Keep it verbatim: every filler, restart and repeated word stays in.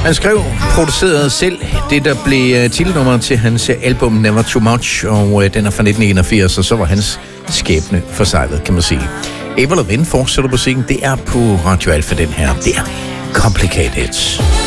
Han skrev, producerede selv det, der blev titelnummeret til hans album Never Too Much, og den er fra nitten enogfirs, og så var hans skæbne forsejlet, kan man sige. Avril Lavigne fortsætter musikken, det er på Radio Alpha, den her. Det er Complicated.